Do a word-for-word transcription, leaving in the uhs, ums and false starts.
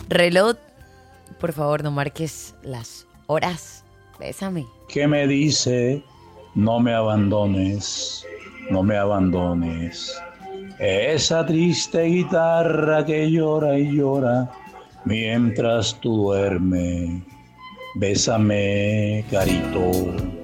Reloj, por favor, no marques las horas. Bésame. ¿Qué me dice? No me abandones, no me abandones. Esa triste guitarra que llora y llora mientras tú duermes. Bésame, carito.